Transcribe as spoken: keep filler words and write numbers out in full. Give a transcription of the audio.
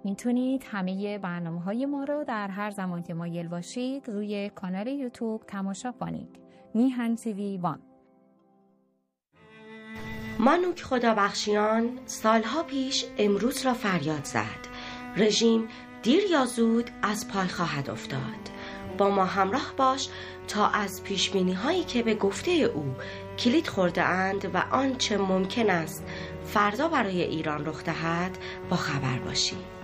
میتونید همه برنامه‌های ما رو در هر زمان که مایل باشید روی کانال یوتیوب تماشا کنید. میهن تیوی وان. مانوک خدابخشیان سالها پیش امروز را فریاد زد. رژیم دیر یا زود از پای خواهد افتاد. با ما همراه باش تا از پیشبینی هایی که به گفته او کلید خورده اند و آنچه ممکن است فردا برای ایران رخ دهد با خبر باشی.